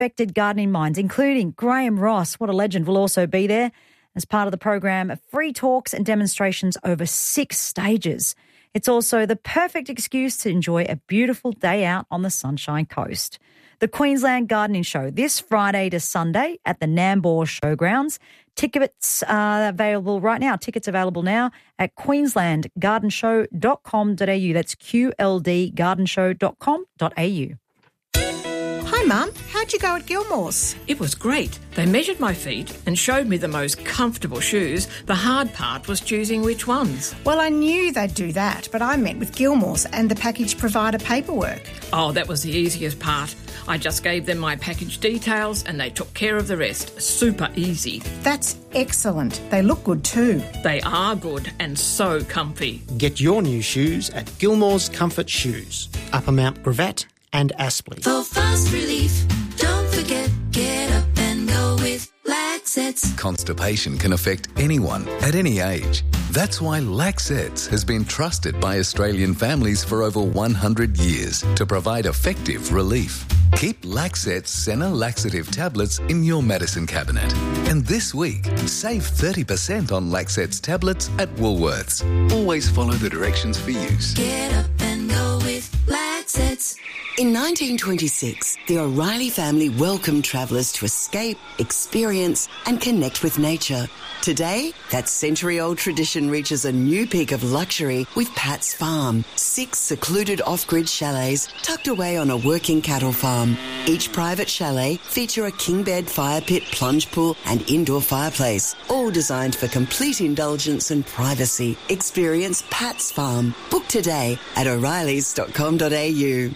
respected gardening minds, including Graham Ross, what a legend, will also be there as part of the program. Free talks and demonstrations over 6 stages. It's also the perfect excuse to enjoy a beautiful day out on the Sunshine Coast. The Queensland Gardening Show this Friday to Sunday at the Nambour Showgrounds. Tickets are available right now. Tickets available now at queenslandgardenshow.com.au. That's QLDgardenshow.com.au. Hi, Mum. How'd you go at Gilmore's? It was great. They measured my feet and showed me the most comfortable shoes. The hard part was choosing which ones. Well, I knew they'd do that, but I met with Gilmore's and the package provider paperwork. Oh, that was the easiest part. I just gave them my package details and they took care of the rest. Super easy. That's excellent. They look good too. They are good and so comfy. Get your new shoes at Gilmore's Comfort Shoes, Upper Mount Gravatt and Aspley. For fast relief, don't forget, get up and go with Laxets. Constipation can affect anyone at any age. That's why Laxets has been trusted by Australian families for over 100 years to provide effective relief. Keep Laxets Senna laxative tablets in your medicine cabinet. And this week, save 30% on Laxets tablets at Woolworths. Always follow the directions for use. Get up and go with Laxets. In 1926, the O'Reilly family welcomed travellers to escape, experience and connect with nature. Today, that century-old tradition reaches a new peak of luxury with Pat's Farm. 6 secluded off-grid chalets tucked away on a working cattle farm. Each private chalet feature a king bed, fire pit, plunge pool and indoor fireplace, all designed for complete indulgence and privacy. Experience Pat's Farm. Book today at o'reillys.com.au.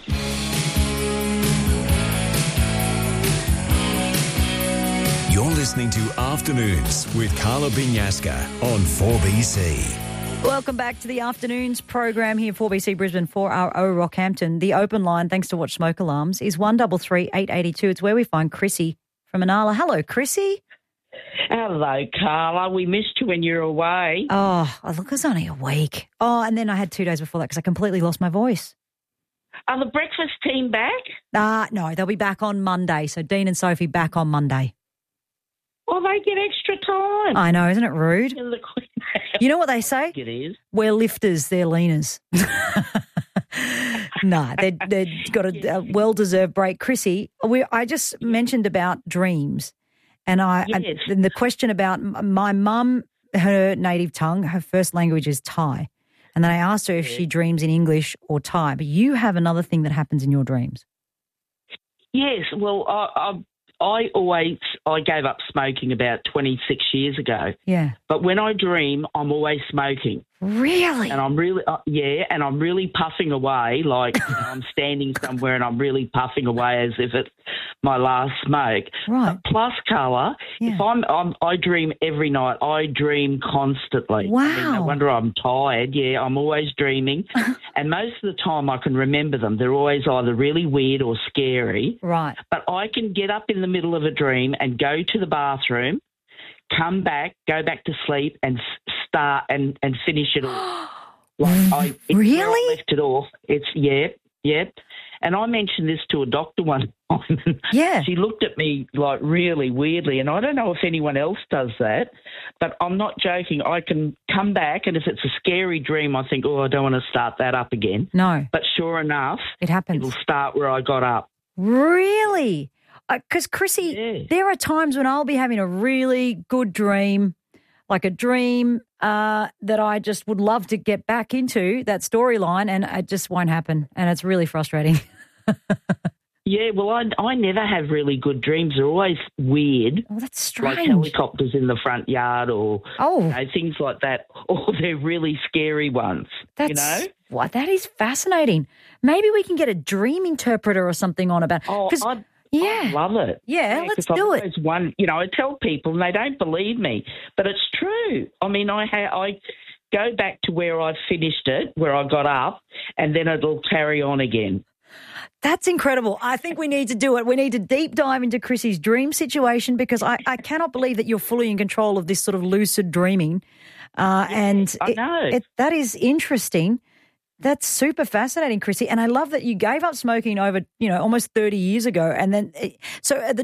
You're listening to Afternoons with Carla Binyasca on 4BC. Welcome back to the Afternoons program here, 4BC Brisbane, 4RO Rockhampton. The open line, thanks to Watch Smoke Alarms, is 133 882. It's where we find Chrissy from Inala. Hello, Chrissy. Hello, Carla. We missed you when you were away. Oh, look, it was only a week. Oh, and then I had 2 days before that because I completely lost my voice. Are the breakfast team back? No, they'll be back on Monday. So Dean and Sophie back on Monday. Well, they get extra time. I know, isn't it rude? You know what they say? It is. We're lifters, they're leaners. No, they've got a well-deserved break. Chrissy, I just mentioned about dreams, and and the question about my mum, her native tongue, her first language is Thai, and then I asked her if she dreams in English or Thai. But you have another thing that happens in your dreams. Yes, well, I gave up smoking about 26 years ago. Yeah. But when I dream, I'm always smoking. Really? And I'm really, and I'm really puffing away, like I'm standing somewhere and I'm really puffing away as if it's my last smoke. Right. But plus, Carla, if I dream every night. I dream constantly. Wow. I mean, no wonder I'm tired. Yeah, I'm always dreaming. And most of the time I can remember them. They're always either really weird or scary. Right. But I can get up in the middle of a dream and go to the bathroom, come back, go back to sleep and start and finish it all. Really? Where I left it off. It's, yeah. And I mentioned this to a doctor one time. Yeah. She looked at me like really weirdly, and I don't know if anyone else does that, but I'm not joking. I can come back, and if it's a scary dream, I think, I don't want to start that up again. No. But sure enough, it happens. It'll start where I got up. Really? Because, Chrissy, there are times when I'll be having a really good dream, like a dream that I just would love to get back into, that storyline, and it just won't happen, and it's really frustrating. Yeah, well, I never have really good dreams. They're always weird. Oh, that's strange. Like helicopters in the front yard or things like that, or they're really scary ones, What? That is fascinating. Maybe we can get a dream interpreter or something on about I love it. Yeah, let's do it. I tell people and they don't believe me, but it's true. I mean, I go back to where I finished it, where I got up, and then it'll carry on again. That's incredible. I think we need to do it. We need to deep dive into Chrissy's dream situation because I cannot believe that you're fully in control of this sort of lucid dreaming. I know. That is interesting. That's super fascinating, Chrissy. And I love that you gave up smoking over, almost 30 years ago. And then, so at the